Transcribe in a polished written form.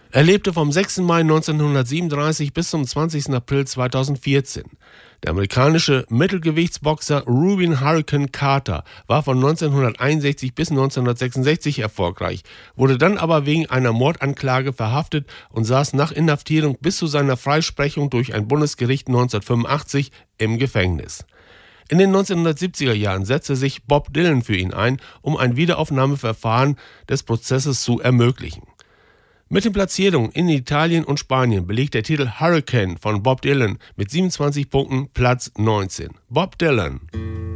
Er lebte vom 6. Mai 1937 bis zum 20. April 2014. Der amerikanische Mittelgewichtsboxer Rubin Hurricane Carter war von 1961 bis 1966 erfolgreich, wurde dann aber wegen einer Mordanklage verhaftet und saß nach Inhaftierung bis zu seiner Freisprechung durch ein Bundesgericht 1985 im Gefängnis. In den 1970er Jahren setzte sich Bob Dylan für ihn ein, um ein Wiederaufnahmeverfahren des Prozesses zu ermöglichen. Mit den Platzierungen in Italien und Spanien belegt der Titel Hurricane von Bob Dylan mit 27 Punkten Platz 19. Bob Dylan.